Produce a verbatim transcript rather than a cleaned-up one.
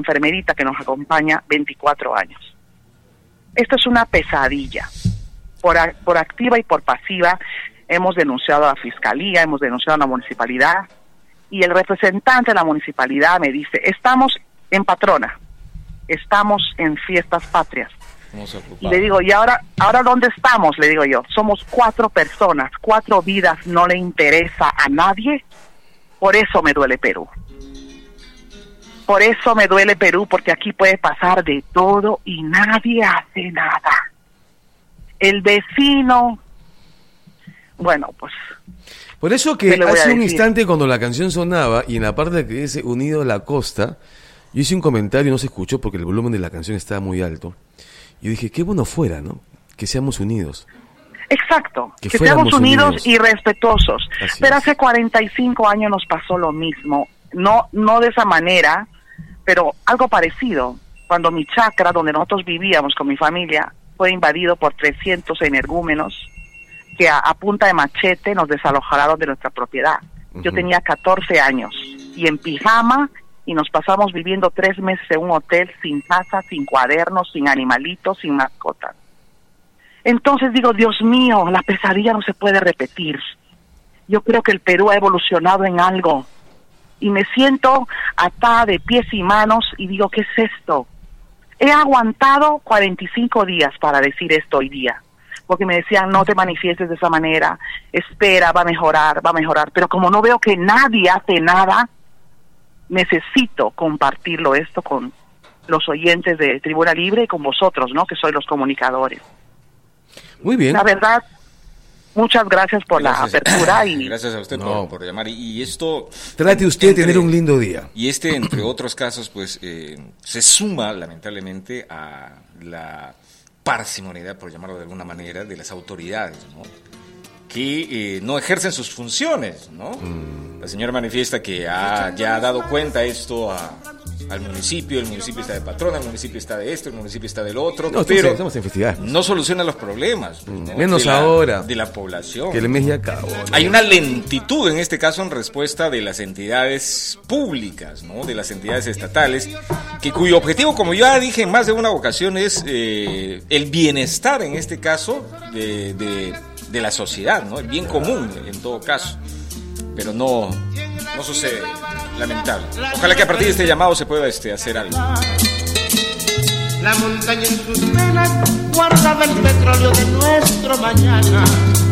enfermerita que nos acompaña veinticuatro años. Esto es una pesadilla. Por, a, por activa y por pasiva hemos denunciado a la fiscalía, hemos denunciado a la municipalidad, y el representante de la municipalidad me dice, estamos en patrona, estamos en fiestas patrias. Y le digo, ¿y ahora, ahora dónde estamos? Le digo yo, somos cuatro personas, cuatro vidas, no le interesa a nadie. Por eso me duele Perú. Por eso me duele Perú, porque aquí puede pasar de todo y nadie hace nada. El vecino, bueno, pues... Por eso que hace un instante cuando la canción sonaba y en la parte que dice Unido a la Costa, yo hice un comentario, no se escuchó porque el volumen de la canción estaba muy alto. Y dije, qué bueno fuera, ¿no? Que seamos unidos. Exacto, que, que seamos unidos, unidos y respetuosos. Así pero es. Hace cuarenta y cinco años nos pasó lo mismo. No, no de esa manera, pero algo parecido. Cuando mi chacra, donde nosotros vivíamos con mi familia, fue invadido por trescientos energúmenos que a, a punta de machete nos desalojaron de nuestra propiedad. Uh-huh. Yo tenía catorce años y en pijama, y nos pasamos viviendo tres meses en un hotel sin casa, sin cuadernos, sin animalitos, sin mascotas. Entonces digo, Dios mío, la pesadilla no se puede repetir. Yo creo que el Perú ha evolucionado en algo. Y me siento atada de pies y manos y digo, ¿qué es esto? He aguantado cuarenta y cinco días para decir esto hoy día. Porque me decían, no te manifiestes de esa manera, espera, va a mejorar, va a mejorar. Pero como no veo que nadie hace nada, necesito compartirlo esto con los oyentes de Tribuna Libre y con vosotros, ¿no? Que sois los comunicadores. Muy bien. La verdad, muchas gracias por gracias. la apertura y gracias a usted no. por, por llamar. Y, y esto trate usted de tener un lindo día. Y este, entre otros casos, pues eh, se suma lamentablemente a la parsimonialidad, por llamarlo de alguna manera, de las autoridades, ¿no? Que eh, no ejercen sus funciones, ¿no? Mm. La señora manifiesta que ha, ya ha dado cuenta esto a, al municipio, el municipio está de patrona, el municipio está de esto, el municipio está del otro, no, pero estamos en festividad. No soluciona los problemas, mm. ¿no? menos de la, ahora de la población. Que el mes ya acabó, ¿no? Hay una lentitud en este caso en respuesta de las entidades públicas, ¿no? De las entidades estatales, que cuyo objetivo, como ya dije en más de una ocasión, es eh, el bienestar en este caso de, de de la sociedad, ¿no? El bien común en todo caso, pero no no sucede, lamentable. Ojalá que a partir de este llamado se pueda este hacer algo. La montaña en sus venas guarda el petróleo de nuestro mañana.